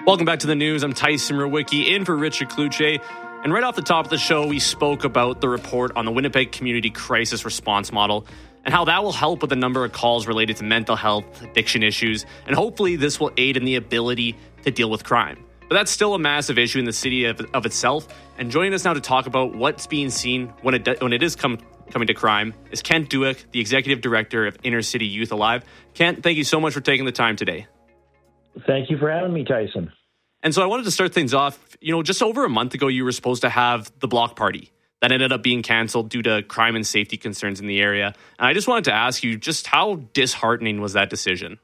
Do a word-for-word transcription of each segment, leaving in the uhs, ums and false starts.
Welcome back to the news. I'm Tyson Rowicki in for Richard Kluche. And right off the top of the show, we spoke about the report on the Winnipeg Community Crisis Response Model and how that will help with a number of calls related to mental health, addiction issues, and hopefully this will aid in the ability to deal with crime. But that's still a massive issue in the city of, of itself. And joining us now to talk about what's being seen when it when it is come, coming to crime is Kent Duick, the Executive Director of Inner City Youth Alive. Kent, thank you so much for taking the time today. Thank you for having me, Tyson. And so I wanted to start things off. You know, just over a month ago, you were supposed to have the block party that ended up being canceled due to crime and safety concerns in the area. And I just wanted to ask you, just how disheartening was that decision?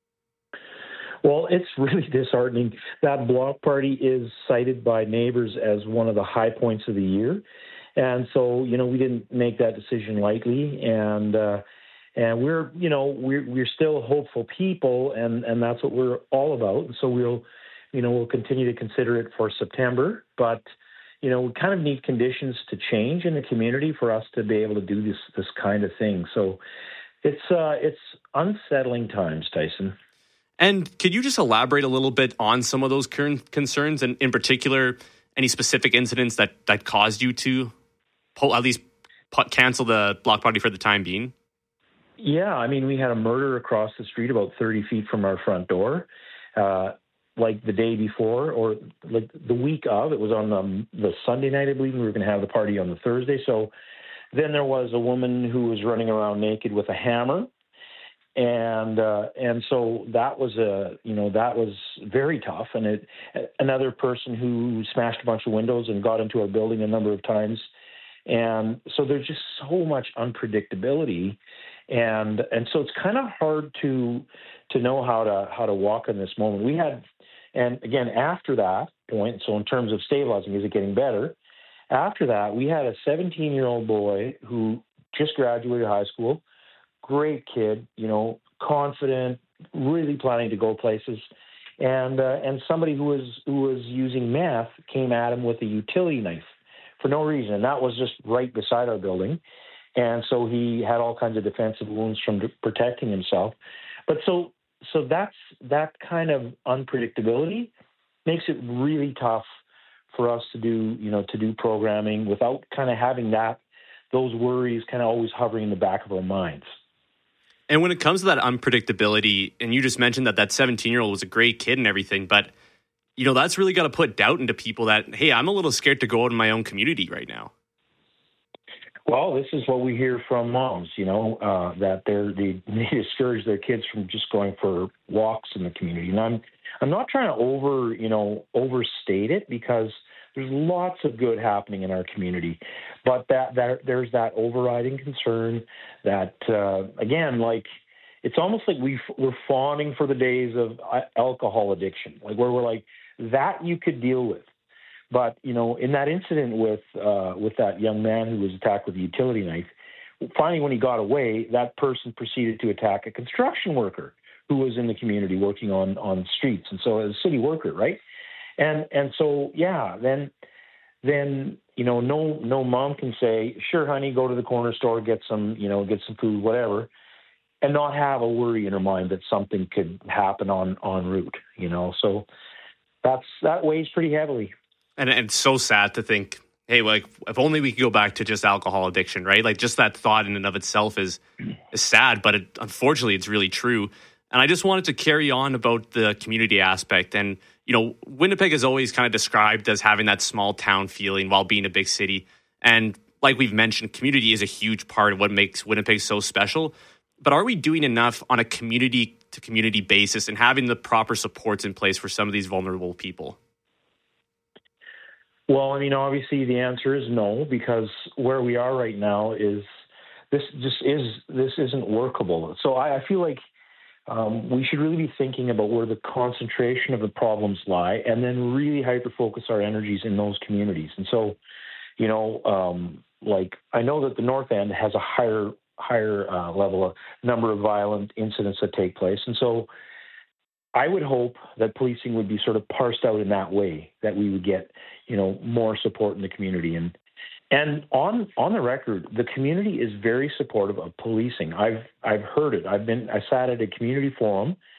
Well, it's really disheartening. That block party is cited by neighbors as one of the high points of the year. And so, you know, we didn't make that decision lightly. And, uh, and we're, you know, we're, we're still hopeful people, and, and that's what we're all about. So we'll, you know, we'll continue to consider it for September, but, you know, we kind of need conditions to change in the community for us to be able to do this, this kind of thing. So it's, uh, it's unsettling times, Tyson. And could you just elaborate a little bit on some of those current concerns, and in particular, any specific incidents that, that caused you to pull, at least put, cancel the block party for the time being? Yeah, I mean, we had a murder across the street about thirty feet from our front door. Uh, like the day before, or like the week of, it was on um, the Sunday night, I believe. We were going to have the party on the Thursday. So then there was a woman who was running around naked with a hammer. And, uh, and so that was a, you know, that was very tough. And it, another person who smashed a bunch of windows and got into our building a number of times. And so there's just so much unpredictability. And, and so it's kind of hard to, to know how to, how to walk in this moment. We had, And again, after that point, so in terms of stabilizing, is it getting better? After that, we had a seventeen-year-old boy who just graduated high school, great kid, you know, confident, really planning to go places, and uh, and somebody who was who was using meth came at him with a utility knife for no reason, and that was just right beside our building, and so he had all kinds of defensive wounds from protecting himself. But so. So that's that kind of unpredictability makes it really tough for us to do, you know, to do programming without kind of having that, those worries kind of always hovering in the back of our minds. And when it comes to that unpredictability, and you just mentioned that that seventeen-year-old was a great kid and everything, but, you know, that's really got to put doubt into people that, hey, I'm a little scared to go out in my own community right now. Well, this is what we hear from moms, you know, uh, that they're, they, they discourage their kids from just going for walks in the community. And I'm, I'm not trying to over, you know, overstate it, because there's lots of good happening in our community. But that, that there's that overriding concern that, uh, again, like, it's almost like we we're fawning for the days of alcohol addiction, like where we're like, that you could deal with. But, you know, in that incident with uh, with that young man who was attacked with a utility knife, finally when he got away, that person proceeded to attack a construction worker who was in the community working on, on streets. And so as a city worker, right? And and so, yeah, then, then you know, no no mom can say, sure, honey, go to the corner store, get some, you know, get some food, whatever, and not have a worry in her mind that something could happen on, en route, you know. So that's that weighs pretty heavily. And, and it's so sad to think, hey, like, if only we could go back to just alcohol addiction, right? Like, just that thought in and of itself is is sad, but it, unfortunately, it's really true. And I just wanted to carry on about the community aspect. And, you know, Winnipeg is always kind of described as having that small town feeling while being a big city. And like we've mentioned, community is a huge part of what makes Winnipeg so special. But are we doing enough on a community-to-community basis and having the proper supports in place for some of these vulnerable people? Well, I mean, obviously the answer is no, because where we are right now is this just is this isn't workable. So I, I feel like um, we should really be thinking about where the concentration of the problems lie, and then really hyper focus our energies in those communities. And so, you know, um, like I know that the North End has a higher higher uh, level of number of violent incidents that take place, and so I would hope that policing would be sort of parsed out in that way, that we would get, you know, more support in the community. And and on on the record, the community is very supportive of policing. I've I've heard it. I've been I sat at a community forum